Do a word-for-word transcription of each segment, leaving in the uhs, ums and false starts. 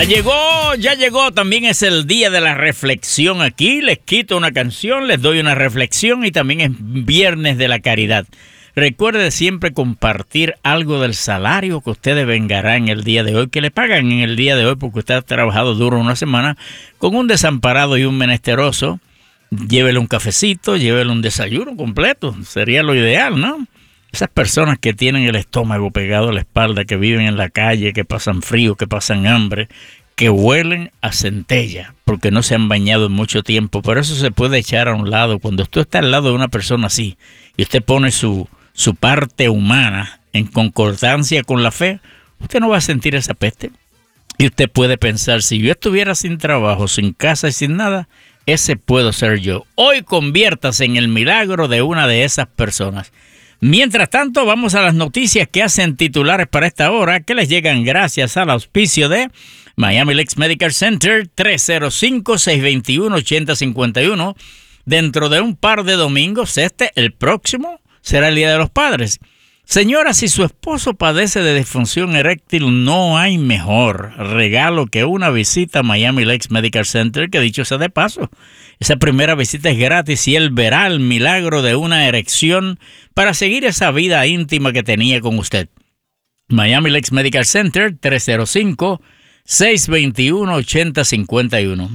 Ya llegó, ya llegó, también es el día de la reflexión aquí. Les quito una canción, les doy una reflexión y también es viernes de la caridad. Recuerde siempre compartir algo del salario que usted devengará en el día de hoy, que le pagan en el día de hoy porque usted ha trabajado duro una semana con un desamparado y un menesteroso. Llévele un cafecito, llévele un desayuno completo, sería lo ideal, ¿no? Esas personas que tienen el estómago pegado a la espalda, que viven en la calle, que pasan frío, que pasan hambre, que huelen a centella porque no se han bañado en mucho tiempo. Pero eso se puede echar a un lado. Cuando usted está al lado de una persona así y usted pone su, su parte humana en concordancia con la fe, usted no va a sentir esa peste. Y usted puede pensar, si yo estuviera sin trabajo, sin casa y sin nada, ese puedo ser yo. Hoy conviértase en el milagro de una de esas personas. Mientras tanto, vamos a las noticias que hacen titulares para esta hora, que les llegan gracias al auspicio de Miami Lakes Medical Center, tres cero cinco, seis dos uno, ocho cero cinco uno. Dentro de un par de domingos, este, el próximo, será el Día de los Padres. Señora, si su esposo padece de disfunción eréctil, no hay mejor regalo que una visita a Miami Lakes Medical Center, que dicho sea de paso, esa primera visita es gratis y él verá el milagro de una erección para seguir esa vida íntima que tenía con usted. Miami Lakes Medical Center, tres cero cinco, seis dos uno, ocho cero cinco uno.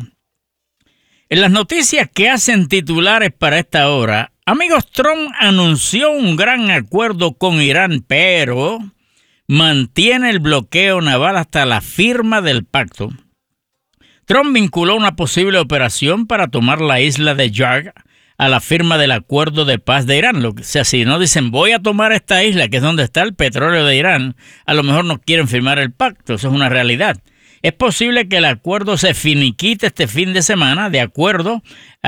En las noticias que hacen titulares para esta hora, amigos, Trump anunció un gran acuerdo con Irán, pero mantiene el bloqueo naval hasta la firma del pacto. Trump vinculó una posible operación para tomar la isla de Yarg a la firma del acuerdo de paz de Irán. O sea, si no dicen voy a tomar esta isla, que es donde está el petróleo de Irán, a lo mejor no quieren firmar el pacto. Eso es una realidad. Es posible que el acuerdo se finiquite este fin de semana, de acuerdo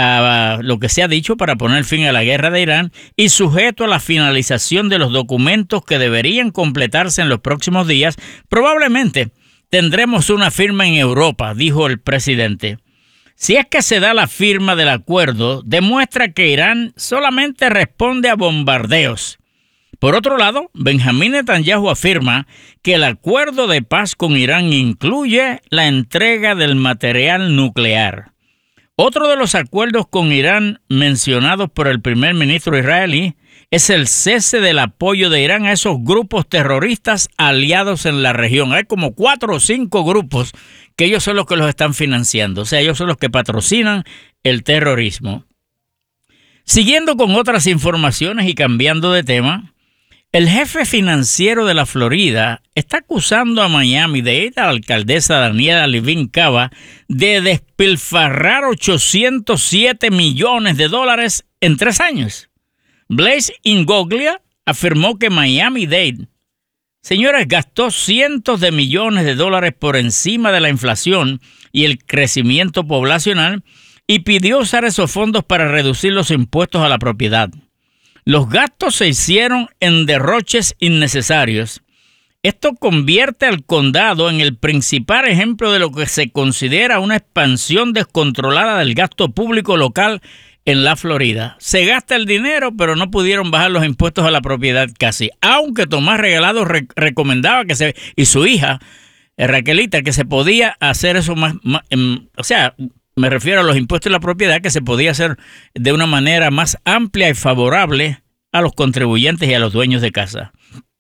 a lo que se ha dicho, para poner fin a la guerra de Irán y sujeto a la finalización de los documentos que deberían completarse en los próximos días. Probablemente tendremos una firma en Europa, dijo el presidente. Si es que se da la firma del acuerdo, demuestra que Irán solamente responde a bombardeos. Por otro lado, Benjamín Netanyahu afirma que el acuerdo de paz con Irán incluye la entrega del material nuclear. Otro de los acuerdos con Irán mencionados por el primer ministro israelí es el cese del apoyo de Irán a esos grupos terroristas aliados en la región. Hay como cuatro o cinco grupos que ellos son los que los están financiando. O sea, ellos son los que patrocinan el terrorismo. Siguiendo con otras informaciones y cambiando de tema, el jefe financiero de la Florida está acusando a Miami-Dade, a la alcaldesa Daniela Levine Cava, de despilfarrar ochocientos siete millones de dólares en tres años. Blaise Ingoglia afirmó que Miami-Dade, señores, gastó cientos de millones de dólares por encima de la inflación y el crecimiento poblacional y pidió usar esos fondos para reducir los impuestos a la propiedad. Los gastos se hicieron en derroches innecesarios. Esto convierte al condado en el principal ejemplo de lo que se considera una expansión descontrolada del gasto público local en la Florida. Se gasta el dinero, pero no pudieron bajar los impuestos a la propiedad casi. Aunque Tomás Regalado re- recomendaba que se, y su hija, eh, Raquelita, que se podía hacer eso más, más em, o sea, me refiero a los impuestos de la propiedad, que se podía hacer de una manera más amplia y favorable a los contribuyentes y a los dueños de casa.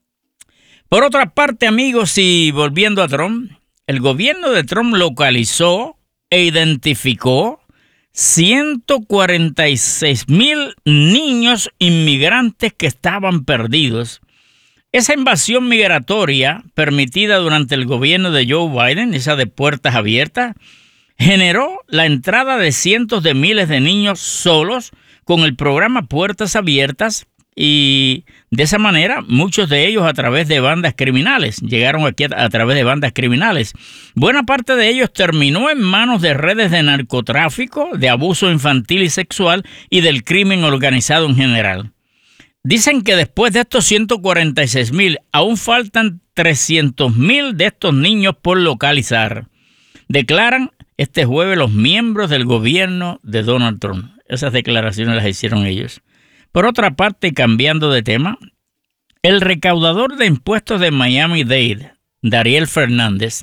Por otra parte, amigos, y volviendo a Trump, el gobierno de Trump localizó e identificó ciento cuarenta y seis mil niños inmigrantes que estaban perdidos. Esa invasión migratoria permitida durante el gobierno de Joe Biden, esa de puertas abiertas, generó la entrada de cientos de miles de niños solos con el programa Puertas Abiertas y de esa manera muchos de ellos a través de bandas criminales. Llegaron aquí a, a través de bandas criminales. Buena parte de ellos terminó en manos de redes de narcotráfico, de abuso infantil y sexual y del crimen organizado en general. Dicen que después de estos ciento cuarenta y seis mil, aún faltan trescientos mil de estos niños por localizar. Declaran este jueves los miembros del gobierno de Donald Trump. Esas declaraciones las hicieron ellos. Por otra parte, cambiando de tema, el recaudador de impuestos de Miami-Dade, Dariel Fernández,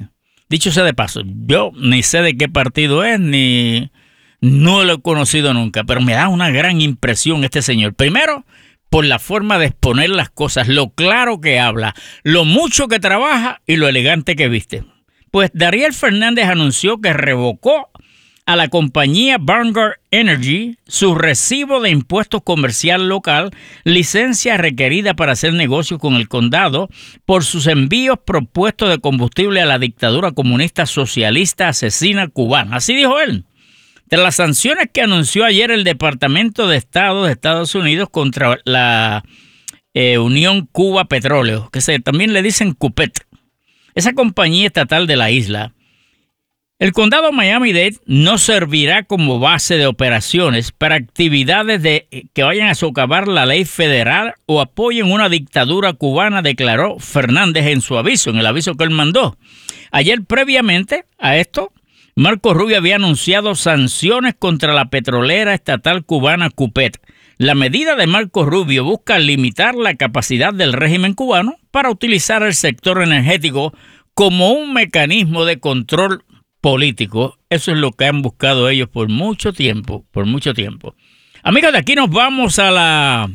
Dicho sea de paso, yo ni sé de qué partido es, ni no lo he conocido nunca, pero me da una gran impresión este señor. Primero, por la forma de exponer las cosas, lo claro que habla, lo mucho que trabaja y lo elegante que viste. Pues Dariel Fernández anunció que revocó a la compañía Vanguard Energy su recibo de impuestos comercial local, licencia requerida para hacer negocios con el condado por sus envíos propuestos de combustible a la dictadura comunista socialista asesina cubana. Así dijo él. De las sanciones que anunció ayer el Departamento de Estado de Estados Unidos contra la eh, Unión Cuba Petróleo, que se, también le dicen CUPET, esa compañía estatal de la isla. El condado Miami-Dade no servirá como base de operaciones para actividades de, que vayan a socavar la ley federal o apoyen una dictadura cubana, declaró Fernández en su aviso, en el aviso que él mandó. Ayer, previamente a esto, Marco Rubio había anunciado sanciones contra la petrolera estatal cubana CUPET. La medida de Marco Rubio busca limitar la capacidad del régimen cubano para utilizar el sector energético como un mecanismo de control político. Eso es lo que han buscado ellos por mucho tiempo, por mucho tiempo. Amigos, de aquí nos vamos a la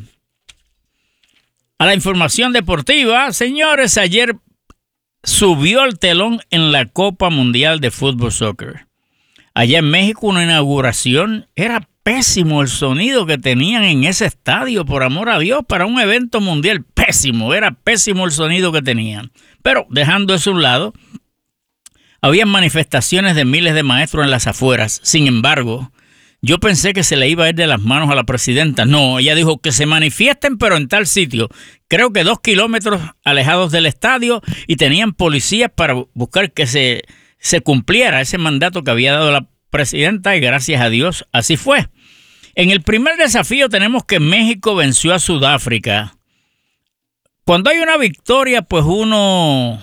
a la información deportiva. Señores, ayer subió el telón en la Copa Mundial de Fútbol Soccer. Allá en México, una inauguración, era pésimo el sonido que tenían en ese estadio, por amor a Dios, para un evento mundial. Pésimo, era pésimo el sonido que tenían. Pero dejando eso a un lado, había manifestaciones de miles de maestros en las afueras. Sin embargo, yo pensé que se le iba a ir de las manos a la presidenta. No, ella dijo que se manifiesten, pero en tal sitio. Creo que dos kilómetros alejados del estadio, y tenían policías para buscar que se, se cumpliera ese mandato que había dado la presidenta, y gracias a Dios así fue. En el primer desafío tenemos que México venció a Sudáfrica. Cuando hay una victoria, pues uno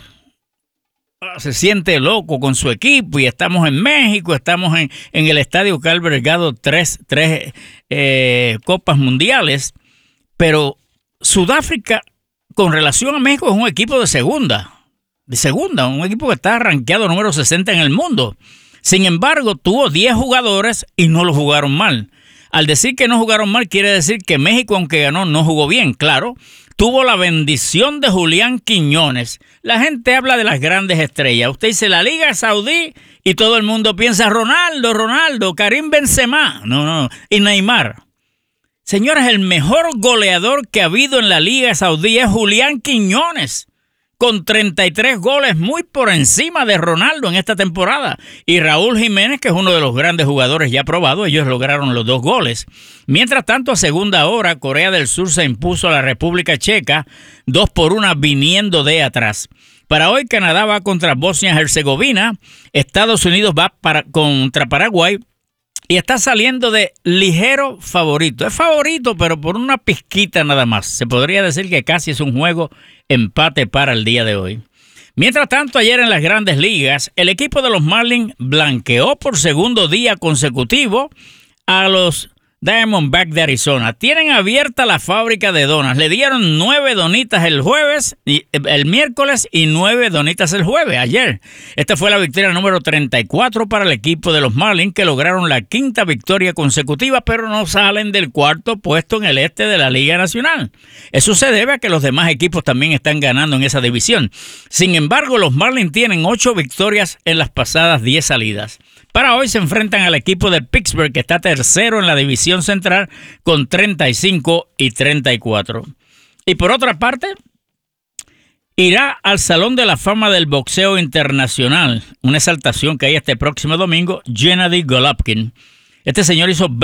se siente loco con su equipo, y estamos en México, estamos en, en el estadio que ha albergado tres, tres eh, copas mundiales, pero Sudáfrica, con relación a México, es un equipo de segunda, de segunda, un equipo que está rankeado número sesenta en el mundo. Sin embargo, tuvo diez jugadores y no lo jugaron mal. Al decir que no jugaron mal, quiere decir que México, aunque ganó, no jugó bien, claro. Tuvo la bendición de Julián Quiñones. La gente habla de las grandes estrellas. Usted dice la Liga Saudí y todo el mundo piensa Ronaldo, Ronaldo, Karim Benzema. No, no, y Neymar. Señores, el mejor goleador que ha habido en la Liga Saudí es Julián Quiñones, con treinta y tres goles, muy por encima de Ronaldo en esta temporada. Y Raúl Jiménez, que es uno de los grandes jugadores ya probados, ellos lograron los dos goles. Mientras tanto, a segunda hora, Corea del Sur se impuso a la República Checa, dos por una viniendo de atrás. Para hoy, Canadá va contra Bosnia-Herzegovina, Estados Unidos va para, contra Paraguay, y está saliendo de ligero favorito. Es favorito, pero por una pizquita nada más. Se podría decir que casi es un juego empate para el día de hoy. Mientras tanto, ayer en las Grandes Ligas, el equipo de los Marlins blanqueó por segundo día consecutivo a los Diamondbacks de Arizona. Tienen abierta la fábrica de donas. Le dieron nueve donitas el jueves, y, el miércoles, y nueve donitas el jueves, ayer. Esta fue la victoria número treinta y cuatro para el equipo de los Marlins, que lograron la quinta victoria consecutiva, pero no salen del cuarto puesto en el este de la Liga Nacional. Eso se debe a que los demás equipos también están ganando en esa división. Sin embargo, los Marlins tienen ocho victorias en las pasadas diez salidas. Para hoy se enfrentan al equipo de Pittsburgh, que está tercero en la división central con treinta y cinco y treinta y cuatro. Y por otra parte, irá al Salón de la Fama del Boxeo Internacional, una exaltación que hay este próximo domingo, Gennady Golovkin. Este señor hizo